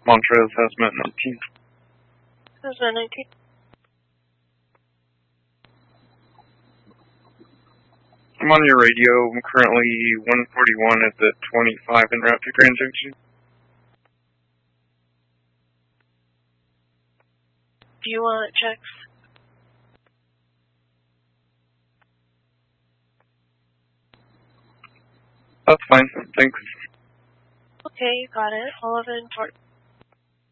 Montrez Hazmat 19. Hazmat 19. I'm on your radio. I'm currently 141 at the 25 en route to Grand Junction. Do you want checks? That's fine, thanks. Okay, you got it. 11 Torch.